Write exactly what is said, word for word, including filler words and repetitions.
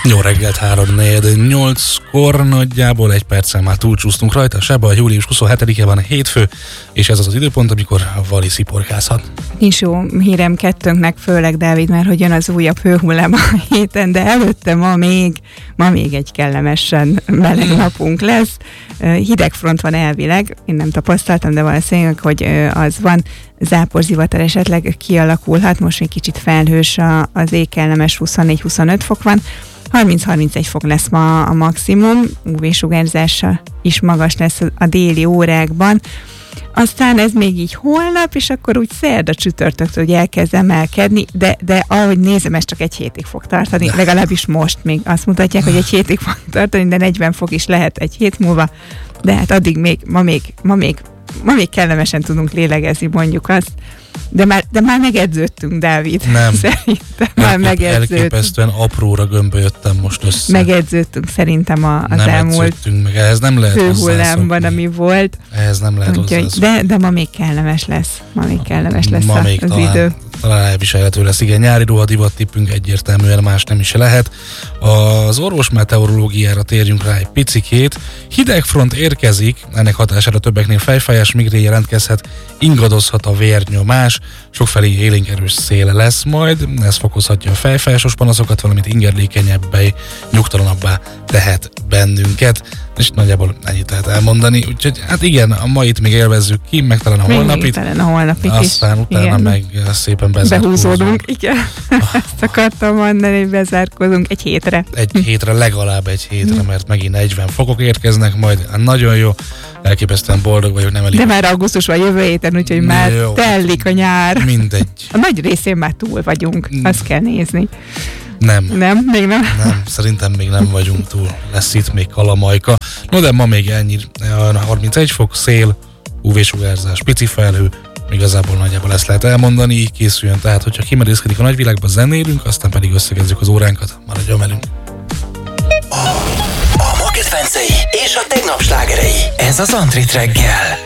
Jó reggelt, három négy nyolckor nagyjából egy perccel már túlcsúsztunk rajta. Seba, július huszonhetedike van, hétfő, és ez az az időpont, amikor Vali sziporkázhat. Nincs jó hírem kettőnknek, főleg Dávid, mert hogy jön az újabb hőhullám a héten, de előtte ma még, ma még egy kellemesen meleg napunk lesz. Hidegfront van elvileg, én nem tapasztaltam, de valószínűleg, hogy az van. Záporzivatar esetleg kialakulhat, most még kicsit felhős az ég, kellemes huszonnégy-huszonöt fok van. harminc-harmincegy fok lesz ma a maximum, ú vé-sugárzása is magas lesz a déli órákban. Aztán ez még így holnap, és akkor úgy szerda csütörtöktől, hogy elkezd emelkedni, de, de ahogy nézem, ez csak egy hétig fog tartani, legalábbis most még azt mutatják, hogy egy hétig fog tartani, de negyven fok is lehet egy hét múlva, de hát addig még, ma még, ma még, ma még kellemesen tudunk lélegezni, mondjuk azt. De már, de már megedződtünk, Dávid. Nem. Szerintem már megedződtünk. Elképesztően apróra gömbölyöttem most össze. Megedződtünk szerintem a, az nem elmúlt meg. Ehhez nem lehet hőhullámban, ami volt. Ehhez nem lehet hozzászokni. De, de ma még kellemes lesz. Ma még kellemes lesz ma a, még az talán, idő. Talán elviselhető lesz. Igen, nyári rohadivat tippünk egyértelműen, más nem is lehet. Az orvos meteorológiára térjünk rá egy picikét. Hidegfront érkezik, ennek hatására többeknél fejfájás, migrén jelentkezhet, ingadozhat a vérnyomás, sokfelé élénk erős széle lesz majd, ez fokozhatja a fejfájásos panaszokat, valamint ingerlékenyebbé, nyugtalanabbá tehet bennünket, és nagyjából ennyit lehet elmondani, úgyhogy hát igen, a mait még élvezzük ki, meg talán a holnapit, talán a holnapit aztán is. utána igen. meg szépen bezárkózunk. Behúzódunk, igen. Ezt akartam mondani, hogy bezárkózunk egy hétre. Egy hétre, legalább egy hétre, mert megint negyven fokok érkeznek majd, nagyon jó, elképesztően boldog vagyok, nem elég. De már augusztus van jövő héten, úgyhogy már jó, tellik a nyár. Mindegy. A nagy részén már túl vagyunk, azt kell nézni. Nem. Nem? Még nem? Nem, szerintem még nem vagyunk túl. Lesz itt még kalamajka. No, de ma még ennyi. harmincegy fok, szél, ú vé-sugárzás, pici felhő, igazából nagyjából ezt lehet elmondani, így készüljön. Tehát, hogyha kimerészkedik a nagyvilágba, zenélünk, aztán pedig összegezzük az óránkat. Maradjon velünk. A, a ma kedvencei és a tegnap slágerei. Ez az Antrit reggel.